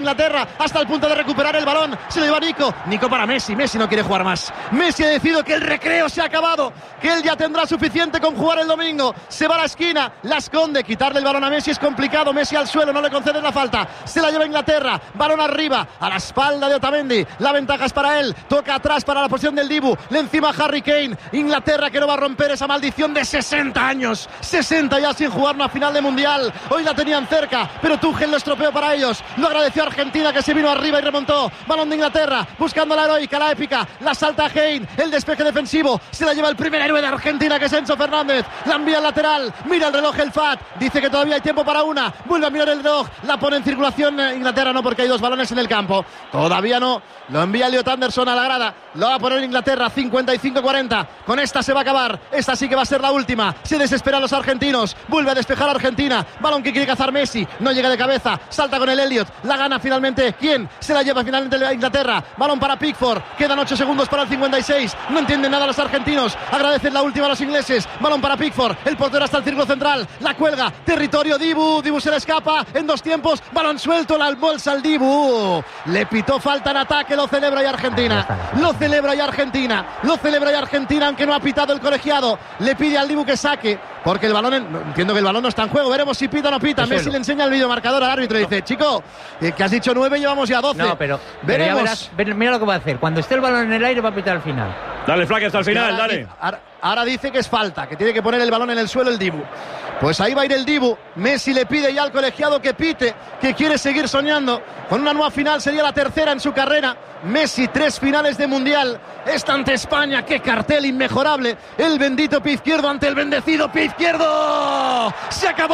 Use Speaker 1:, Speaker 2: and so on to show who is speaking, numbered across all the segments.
Speaker 1: Inglaterra hasta el punto de recuperar el balón. Se lo lleva Nico para Messi. Messi no quiere jugar más. Messi ha decidido que el recreo se ha acabado, que él ya tendrá suficiente con jugar el domingo. Se va a la esquina, la esconde. Quitarle el balón a Messi es complicado. Messi al suelo, no le conceden la falta. Se la lleva Inglaterra, balón arriba, a la espalda de Otamendi. La ventaja es para él. Toca atrás para la posición del Dibu. Le encima Harry Kane. Inglaterra que no va a romper esa maldición de 60 años. 60 ya sin jugar una final de mundial. Hoy la tenían cerca, pero Tuchel lo estropeó para ellos. Lo agradeció a Argentina, que se vino arriba y remontó. Balón de Inglaterra, buscando la heroica, la épica. La salta Kane, el despeje defensivo. Se la lleva el primer héroe de Argentina, que es Enzo Fernández. La envía al lateral. Mira el reloj el FAT. Dice que todavía hay tiempo para una. Vuelve a mirar el reloj. La pone en circulación Inglaterra, no, porque hay dos balones en el campo. Todavía no. Lo envía Elliot Anderson a la grada. Lo va a poner Inglaterra, 55-40. Con esta se va a acabar. Esta sí que va a ser la última. Se desesperan los argentinos. Vuelve a despejar a Argentina. Balón que quiere cazar Messi. No llega de cabeza. Salta con el Elliot. La gana finalmente. ¿Quién? Se la lleva finalmente Inglaterra. Balón para Pickford. Quedan 8 segundos para el 56. No entienden nada los argentinos. Agradecen la última a los ingleses. Balón para Pickford. El portero hasta el círculo central. La cuelga. Territorio Dibu. Dibu se le escapa en dos tiempos. Balón suelto. La bolsa al Dibu. Le pitó falta en ataque. Lo celebra y Argentina. Lo celebra y Argentina. Lo celebra y Argentina, aunque no ha pitado el colegiado. Le pide al Dibu que saque, porque el balón, entiendo que el balón no está en juego. Veremos si pita o no pita. Messi le enseña el videomarcador al árbitro y dice: chico, que has dicho 9, llevamos ya 12.
Speaker 2: No, pero ya verás, mira lo que va a hacer. Cuando esté el balón en el aire va a pitar al final.
Speaker 3: Dale, Flaque, hasta el final, dale.
Speaker 1: Ahora dice que es falta, que tiene que poner el balón en el suelo el Dibu. Pues ahí va a ir el Dibu. Messi le pide ya al colegiado que pite, que quiere seguir soñando con una nueva final. Sería la tercera en su carrera. Messi, 3 finales de mundial. Esta ante España, qué cartel inmejorable. El bendito pie izquierdo ante el bendecido pie izquierdo. ¡Se acabó!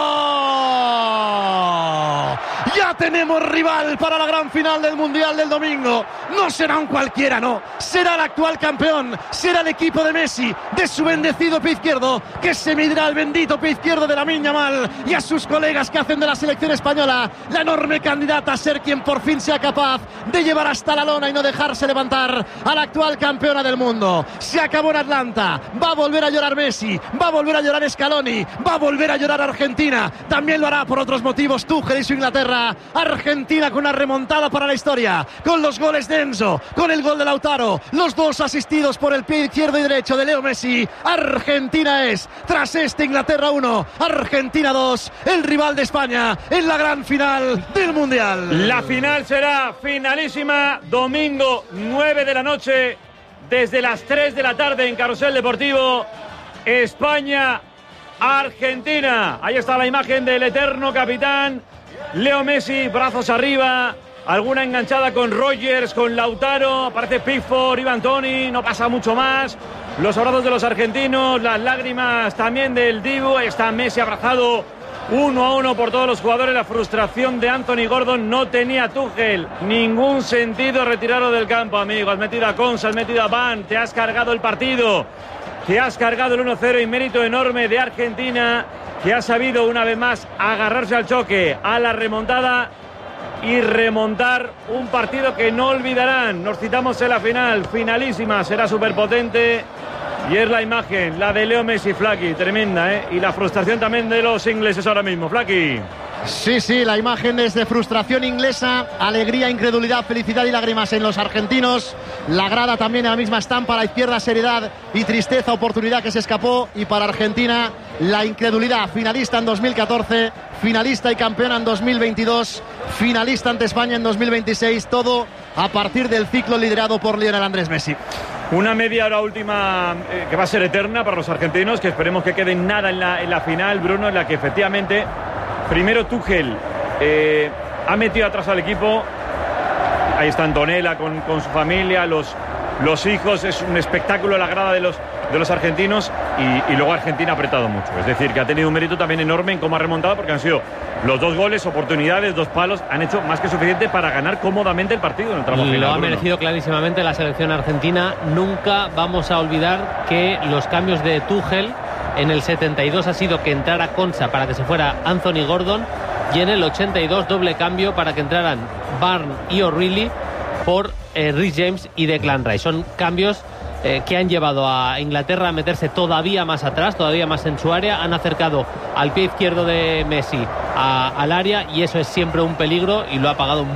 Speaker 1: Ya tenemos rival para la gran final del mundial del domingo. No será un cualquiera, no. Será el actual campeón. Será el equipo de Messi, de su bendecido pie izquierdo, que se medirá al bendito pie izquierdo de Lamine Yamal y a sus colegas que hacen de la selección española la enorme candidata a ser quien por fin sea capaz de llevar hasta la lona y no dejarse levantar a la actual campeona del mundo. Se acabó en Atlanta. Va a volver a llorar Messi, va a volver a llorar Scaloni, va a volver a llorar Argentina. También lo hará por otros motivos Tuchel y su Inglaterra. Argentina con una remontada para la historia, con los goles de Enzo, con el gol de Lautaro, los dos asistidos por el pie izquierdo y derecho de Leo Messi. Argentina es, tras este Inglaterra 1, Argentina 2, el rival de España en la gran final del mundial.
Speaker 3: La final será finalísima, domingo 9 de la noche, desde las 3 de la tarde en Carrusel Deportivo. España-Argentina. Ahí está la imagen del eterno capitán Leo Messi, brazos arriba, alguna enganchada con Rogers, con Lautaro, aparece Pickford, Ivan Toney, no pasa mucho más. Los abrazos de los argentinos, las lágrimas también del Dibu. Ahí está Messi abrazado 1-1 por todos los jugadores. La frustración de Anthony Gordon. No tenía Tuchel ningún sentido retirarlo del campo, amigo. Has metido a Konsa, has metido a Van, te has cargado el partido, te has cargado el 1-0 y mérito enorme de Argentina, que ha sabido una vez más agarrarse al choque, a la remontada y remontar un partido que no olvidarán. Nos citamos en la final, finalísima, será superpotente. Y es la imagen, la de Leo Messi, Flaky, tremenda, ¿eh? Y la frustración también de los ingleses ahora mismo, Flaky.
Speaker 1: Sí, la imagen es de frustración inglesa, alegría, incredulidad, felicidad y lágrimas en los argentinos. La grada también en la misma estampa, a la izquierda seriedad y tristeza, oportunidad que se escapó. Y para Argentina la incredulidad, finalista en 2014, finalista y campeona en 2022, finalista ante España en 2026, todo a partir del ciclo liderado por Lionel Andrés Messi.
Speaker 3: Una media hora última que va a ser eterna para los argentinos, que esperemos que quede nada en la final, Bruno, en la que efectivamente primero Tuchel ha metido atrás al equipo. Ahí está Antonella con su familia, los hijos. Es un espectáculo la grada de los argentinos, y luego Argentina ha apretado mucho. Es decir, que ha tenido un mérito también enorme en cómo ha remontado, porque han sido los 2 goles, oportunidades, 2 palos, han hecho más que suficiente para ganar cómodamente el partido en el tramo final.
Speaker 2: Lo ha merecido clarísimamente la selección argentina. Nunca vamos a olvidar que los cambios de Tuchel en el 72 ha sido que entrara Konsa para que se fuera Anthony Gordon, y en el 82 doble cambio para que entraran Barnes y O'Reilly por Reece James y Declan Rice. Son cambios que han llevado a Inglaterra a meterse todavía más atrás, todavía más en su área. Han acercado al pie izquierdo de Messi al área, y eso es siempre un peligro, y lo ha pagado